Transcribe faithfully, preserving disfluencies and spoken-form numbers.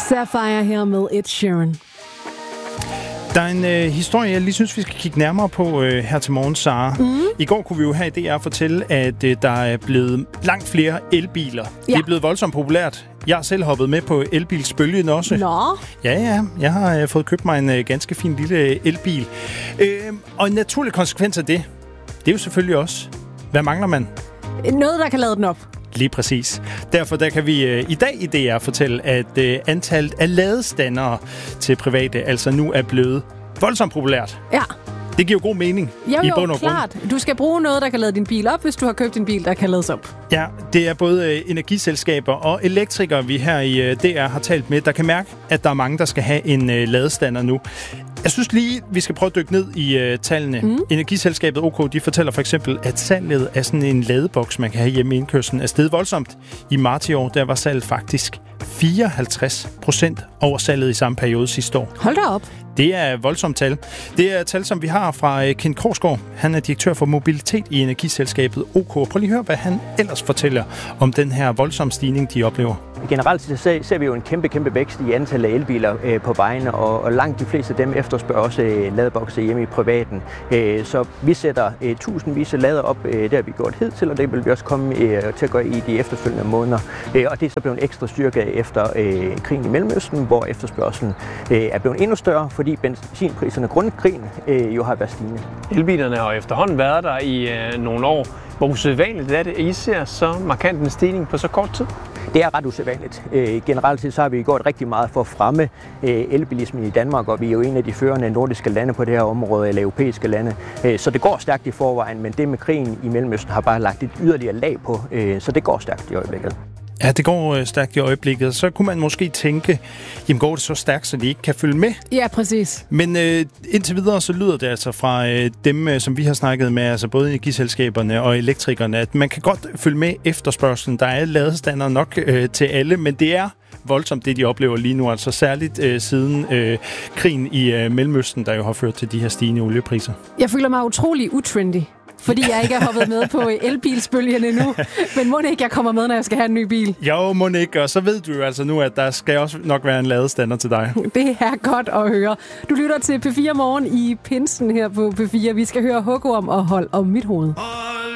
Sapphire her med Ed Sheeran. Der er en øh, historie, jeg lige synes, vi skal kigge nærmere på øh, her til morgen, Sara. Mm. I går kunne vi jo her i D R fortælle, at øh, der er blevet langt flere elbiler. Ja. Det er blevet voldsomt populært. Jeg har selv hoppet med på elbilsbølgen også. Nå. Ja, ja. Jeg har øh, fået købt mig en øh, ganske fin lille elbil. Øh, og en naturlig konsekvens af det, det er jo selvfølgelig også, hvad mangler man? Noget, der kan lade den op. Lige præcis. Derfor der kan vi øh, i dag i D R fortælle, at øh, antallet af ladestandere til private altså nu er blevet voldsomt populært. Ja. Det giver jo god mening jo, i jo, bund og grund. klart. Du skal bruge noget, der kan lade din bil op, hvis du har købt en bil, der kan lades op. Ja, det er både øh, energiselskaber og elektrikere, vi her i øh, D R har talt med, der kan mærke, at der er mange, der skal have en øh, ladestander nu. Jeg synes lige, vi skal prøve at dykke ned i øh, tallene. Mm. Energiselskabet O K, de fortæller for eksempel, at salget af sådan en ladeboks, man kan have hjemme i indkørslen, er steget voldsomt. I marts i år, der var salget faktisk fireoghalvtreds procent over salget i samme periode sidste år. Hold da op. Det er voldsomt tal. Det er tal, som vi har fra Ken Korsgaard. Han er direktør for mobilitet i energiselskabet O K. Prøv lige at høre, hvad han ellers fortæller om den her voldsomme stigning, de oplever. Generelt så ser vi jo en kæmpe, kæmpe vækst i antallet af elbiler øh, på vejene, og, og langt de fleste af dem efterspørger også øh, ladebokse hjemme i privaten. Øh, så vi sætter øh, tusindvis af lader op, øh, det har vi gjort hidtil, og det vil vi også komme øh, til at gøre i de efterfølgende måneder. Øh, og det er så blevet en ekstra styrke efter øh, krigen i Mellemøsten, hvor efterspørgselen øh, er blevet endnu større, fordi benzinpriserne grundet krigen øh, jo har været stigende. Elbilerne har efterhånden været der i øh, nogle år. Hvor usædvanligt er det, at I ser så markant en stigning på så kort tid? Det er ret usædvanligt. Øh, generelt set så har vi gjort rigtig meget for at fremme øh, elbilismen i Danmark, og vi er jo en af de førende nordiske lande på det her område, eller europæiske lande. Øh, så det går stærkt i forvejen, men det med krigen i Mellemøsten har bare lagt et yderligere lag på, øh, så det går stærkt i øjeblikket. Ja, det går øh, stærkt i øjeblikket. Så kunne man måske tænke, jamen går det så stærkt, så de ikke kan følge med? Ja, præcis. Men øh, indtil videre, så lyder det altså fra øh, dem, øh, som vi har snakket med, altså både energiselskaberne og elektrikerne, at man kan godt følge med efterspørgselen. Der er ladestander nok øh, til alle, men det er voldsomt, det de oplever lige nu. Altså særligt øh, siden øh, krigen i øh, Mellemøsten, der jo har ført til de her stigende oliepriser. Jeg føler mig utrolig utrendy, fordi jeg ikke er hoppet med på elbilsbølgen endnu. Men må ikke, jeg kommer med, når jeg skal have en ny bil? Jo, må ikke. Og så ved du jo altså nu, at der skal også nok være en ladestander til dig. Det er godt at høre. Du lytter til P fire Morgen i pinsen her på P fire. Vi skal høre Hugorm og Hold om mit hoved.